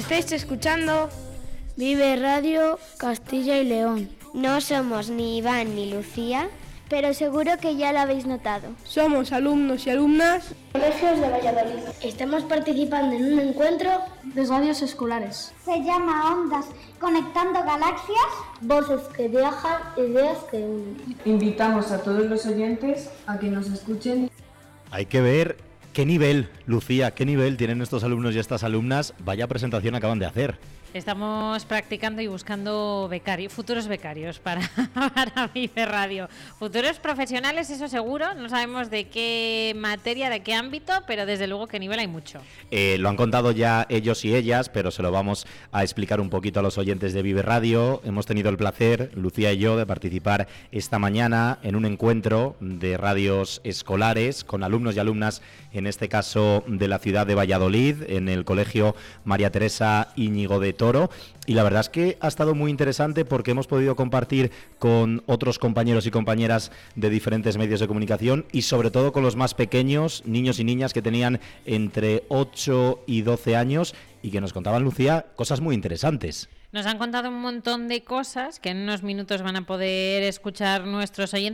Estáis escuchando Vive Radio Castilla y León. No somos ni Iván ni Lucía, pero seguro que ya lo habéis notado. Somos alumnos y alumnas Colegios de Valladolid. Estamos participando en un encuentro de radios escolares. Se llama Ondas, conectando galaxias. Voces que viajan, ideas que unen. Invitamos a todos los oyentes a que nos escuchen. Hay que ver qué nivel, Lucía, qué nivel tienen estos alumnos y estas alumnas. Vaya presentación acaban de hacer. Estamos practicando y buscando futuros becarios para Vive Radio. Futuros profesionales, eso seguro. No sabemos de qué materia, de qué ámbito, pero desde luego que nivel hay mucho. Lo han contado ya ellos y ellas, pero se lo vamos a explicar un poquito a los oyentes de Vive Radio. Hemos tenido el placer, Lucía y yo, de participar esta mañana en un encuentro de radios escolares con alumnos y alumnas, en este caso de la ciudad de Valladolid, en el Colegio María Teresa Íñigo de Toro. Y la verdad es que ha estado muy interesante porque hemos podido compartir con otros compañeros y compañeras de diferentes medios de comunicación y sobre todo con los más pequeños, niños y niñas que tenían entre 8 y 12 años y que nos contaban, Lucía, cosas muy interesantes. Nos han contado un montón de cosas que en unos minutos van a poder escuchar nuestros oyentes.